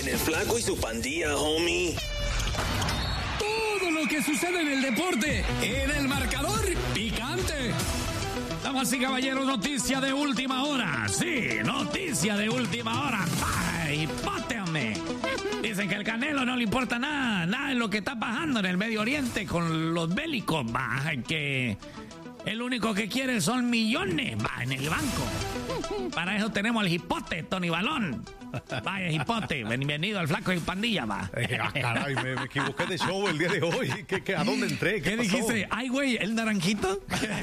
con el Flaco y su pandilla, homie. Todo lo que sucede en el deporte, en el marcador picante. Damas y caballeros, noticia de última hora. Sí, noticia de última hora. ¡Ay, páteame! Dicen que al Canelo no le importa nada de lo que está pasando en el Medio Oriente con los bélicos. Que el único que quiere son millones, en el banco. Para eso tenemos al hipote, Tony Balón. Vaya, hipote, bienvenido al Flaco y Pandilla, va. Caray, me equivoqué de show el día de hoy. ¿A dónde entré? ¿Qué dijiste? Ay, güey, ¿el naranjito?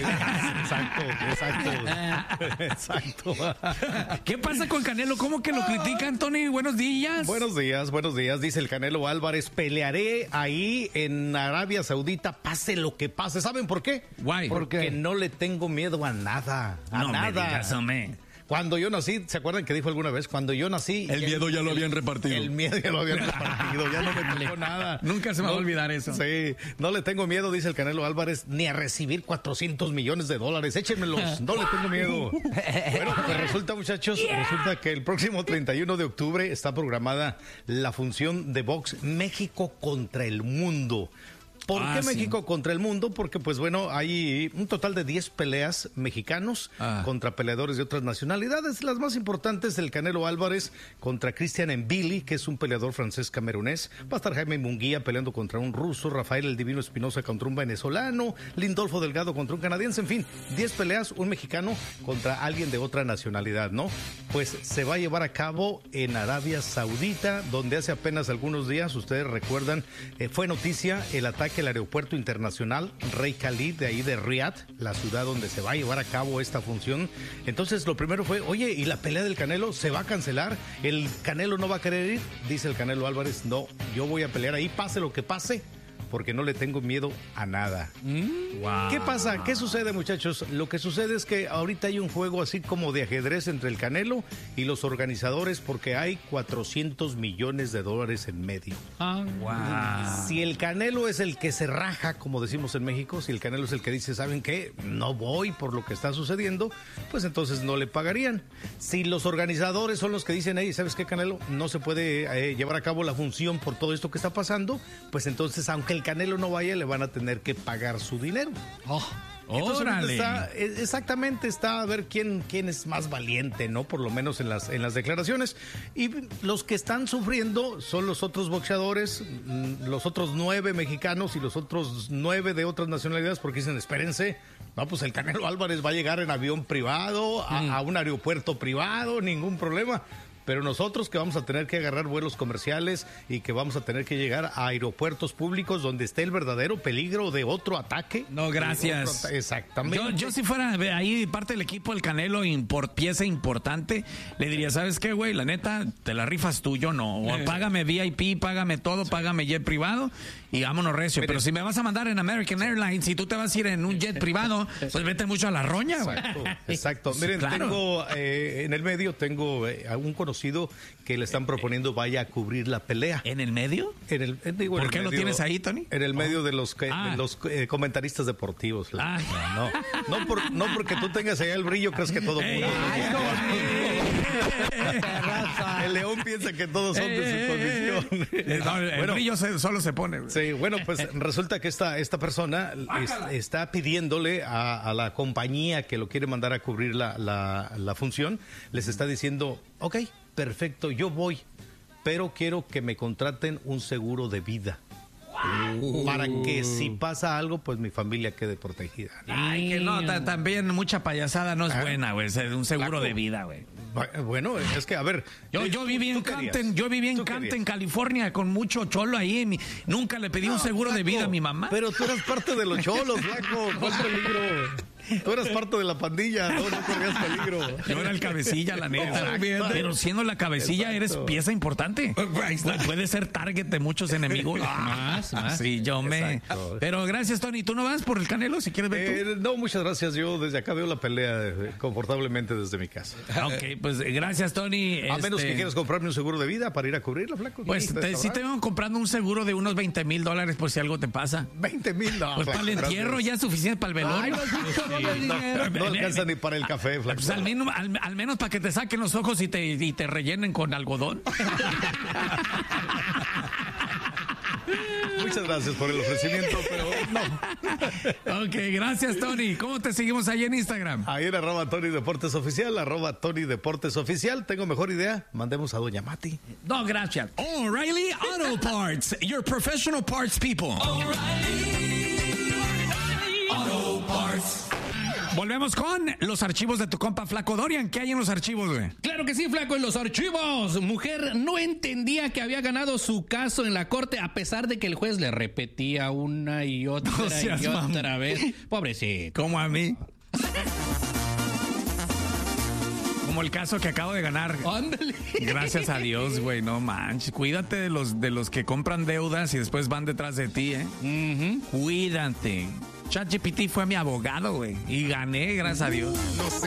Exacto. ¿Qué pasa con Canelo? ¿Cómo que lo critican, Tony? Buenos días. Buenos días. Dice el Canelo Álvarez, pelearé ahí en Arabia Saudita, pase lo que pase. ¿Saben por qué? Guay. Porque no le tengo miedo a nada. No me digas, hombre. Cuando yo nací, ¿se acuerdan que dijo alguna vez? Cuando yo nací... El miedo ya lo habían repartido. El miedo ya lo habían repartido, ya no me tocó nada. Nunca se me va a olvidar eso. Sí, no le tengo miedo, dice el Canelo Álvarez, ni a recibir $400 millones. Échenmelos, no le tengo miedo. Bueno, pues resulta, muchachos, resulta que el próximo 31 de octubre está programada la función de box México contra el mundo. ¿Por qué México contra el mundo? Porque, pues bueno, hay un total de 10 peleas mexicanos contra peleadores de otras nacionalidades. Las más importantes, el Canelo Álvarez contra Christian Mbili, que es un peleador francés camerunés. Va a estar Jaime Munguía peleando contra un ruso, Rafael el Divino Espinosa contra un venezolano, Lindolfo Delgado contra un canadiense. En fin, 10 peleas, un mexicano contra alguien de otra nacionalidad, ¿no? Pues se va a llevar a cabo en Arabia Saudita, donde hace apenas algunos días, ustedes recuerdan, fue noticia el ataque al aeropuerto internacional Rey Khalid, de ahí de Riyadh, la ciudad donde se va a llevar a cabo esta función. Entonces lo primero fue, oye, ¿y la pelea del Canelo se va a cancelar? ¿El Canelo no va a querer ir? Dice el Canelo Álvarez, no, yo voy a pelear ahí, pase lo que pase, porque no le tengo miedo a nada. Wow. ¿Qué pasa? ¿Qué sucede, muchachos? Lo que sucede es que ahorita hay un juego así como de ajedrez entre el Canelo y los organizadores, porque hay $400 millones en medio. Wow. Si el Canelo es el que se raja, como decimos en México, si el Canelo es el que dice, ¿saben qué? No voy por lo que está sucediendo, pues entonces no le pagarían. Si los organizadores son los que dicen, hey, ¿sabes qué, Canelo? No se puede llevar a cabo la función por todo esto que está pasando, pues entonces, aunque el Canelo no vaya, le van a tener que pagar su dinero. Entonces, exactamente está a ver quién es más valiente, ¿no? Por lo menos en las declaraciones. Y los que están sufriendo son los otros boxeadores, los otros 9 mexicanos y los otros 9 de otras nacionalidades, porque dicen, espérense, no, pues el Canelo Álvarez va a llegar en avión privado, a un aeropuerto privado, ningún problema. Pero nosotros que vamos a tener que agarrar vuelos comerciales y que vamos a tener que llegar a aeropuertos públicos donde esté el verdadero peligro de otro ataque. No, gracias. Exactamente. Yo si fuera ahí parte del equipo del Canelo, pieza importante, le diría, ¿sabes qué, güey? La neta, te la rifas tú, yo no. O págame VIP, págame todo, págame jet privado y vámonos recio. Pero si me vas a mandar en American Airlines, si tú te vas a ir en un jet privado, pues vete mucho a la roña, güey. Exacto. Miren, claro. Tengo en el medio, tengo un conocido que le están proponiendo vaya a cubrir la pelea. ¿En el medio? ¿Por qué lo tienes ahí, Tony? En el medio de los comentaristas deportivos. No porque tú tengas allá el brillo, crees que todo mundo. El león piensa que todos son de su condición. El brillo solo se pone. Sí, bueno, pues resulta que esta persona está pidiéndole a la compañía que lo quiere mandar a cubrir la función, les está diciendo, ok, perfecto, yo voy, pero quiero que me contraten un seguro de vida. Para que si pasa algo, pues mi familia quede protegida. Ay, que no, también mucha payasada no es buena, güey. Un seguro de vida, güey. Bueno, es que, a ver. Yo viví en Canton, California, con mucho cholo ahí. Nunca le pedí un seguro de vida a mi mamá. Pero tú eras parte de los cholos, flaco. ¿Cuál peligro? Tú eras parte de la pandilla, no corrías peligro. Yo era el cabecilla, la neta. Pero siendo la cabecilla, eres pieza importante. Puede ser target de muchos enemigos. Más. Sí, Pero gracias, Tony. ¿Tú no vas por el Canelo si quieres ver tú? No, muchas gracias. Yo desde acá veo la pelea confortablemente desde mi casa. Ok, pues gracias, Tony. A menos que quieras comprarme un seguro de vida para ir a cubrirla, flaco. Pues sí te vengo comprando un seguro de unos $20,000 por si algo te pasa. $20,000. Pues para el entierro ya es suficiente para el velorio. con el dinero. No alcanza ni para el café, Flaco. Pues al menos para que te saquen los ojos y te rellenen con algodón. Muchas gracias por el ofrecimiento, pero no. Ok, gracias, Tony. ¿Cómo te seguimos ahí en Instagram? Ahí en @TonyDeportesOficial, @TonyDeportesOficial. Tengo mejor idea. Mandemos a Doña Mati. No, gracias. O'Reilly Auto Parts. Your professional parts people. O'Reilly Auto Parts. Volvemos con los archivos de tu compa Flaco Dorian. ¿Qué hay en los archivos, güey? Claro que sí, Flaco, en los archivos. Mujer no entendía que había ganado su caso en la corte a pesar de que el juez le repetía una y otra vez. Pobrecito. Como a mí. Como el caso que acabo de ganar. Ándale. Gracias a Dios, güey, no manches. Cuídate de los que compran deudas y después van detrás de ti, ¿eh? Cuídate. ChatGPT fue mi abogado, güey, y gané, gracias a Dios.